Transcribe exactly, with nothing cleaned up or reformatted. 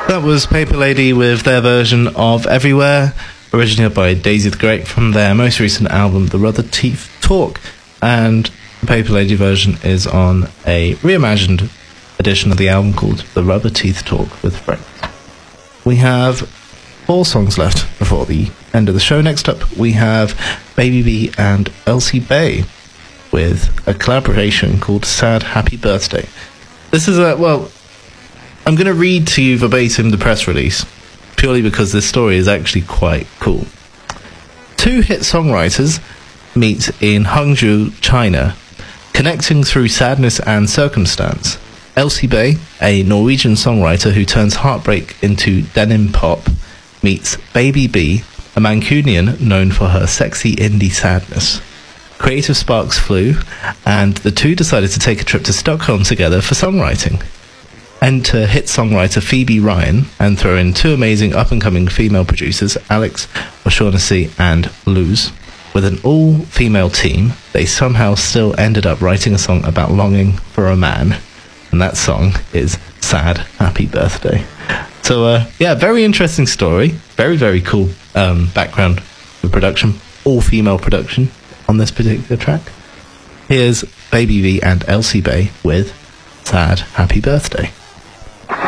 That was Paper Lady with their version of Everywhere, originated by Daisy the Great from their most recent album, The Rubber Teeth Talk. And the Paper Lady version is on a reimagined edition of the album called The Rubber Teeth Talk with Friends. We have four songs left before the end of the show. Next up, we have Baby B and Elsie Bay with a collaboration called Sad Happy Birthday. This is a, well, I'm going to read to you verbatim the press release, purely because this story is actually quite cool. Two hit songwriters meet in Hangzhou, China, connecting through sadness and circumstance. Elsie Bay, a Norwegian songwriter who turns heartbreak into denim pop, meets Baby B, a Mancunian known for her sexy indie sadness. Creative sparks flew, and the two decided to take a trip to Stockholm together for songwriting. Enter hit songwriter Phoebe Ryan, and throw in two amazing up-and-coming female producers, Alex O'Shaughnessy and Luz. With an all-female team, they somehow still ended up writing a song about longing for a man. And that song is Sad Happy Birthday. So, uh, yeah, very interesting story. Very, very cool um, background for production. All-female production on this particular track. Here's Baby V and Elsie Bay with Sad Happy Birthday.